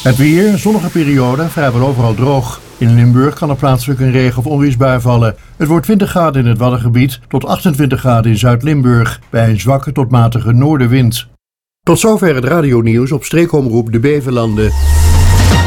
Het weer, een zonnige periode, vrijwel overal droog. In Limburg kan er plaatselijk een regen- of onweersbui vallen. Het wordt 20 graden in het Waddengebied tot 28 graden in Zuid-Limburg, bij een zwakke tot matige noordenwind. Tot zover het radionieuws op streekomroep De Beverlanden.